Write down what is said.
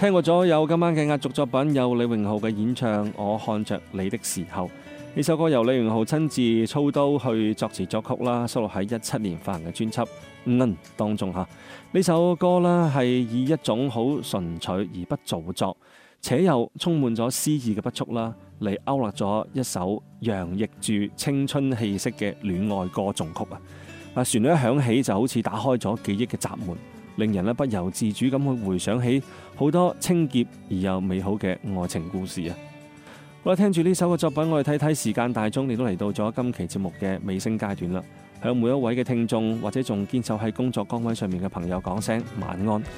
聽過咗有今晚嘅壓軸作品，有李榮浩嘅演唱《我看着你的時候》。呢首歌由李榮浩親自操刀去作詞作曲啦，收錄喺17年發行嘅專輯《當中嚇。呢首歌啦係以一種好純粹而不造作，且又充滿咗詩意嘅筆觸啦，嚟勾勒咗一首洋溢住青春氣息嘅戀愛歌頌曲啊！旋律一響起就好似打開咗記憶嘅閘門，令人不由自主咁去回想起好多清潔而又美好嘅愛情故事啊！好啦，聽住呢首嘅作品，我哋睇睇時間大鐘，亦都嚟到咗今期節目嘅尾聲階段啦。向每一位嘅聽眾或者仲堅守喺工作崗位上面嘅朋友講聲晚安。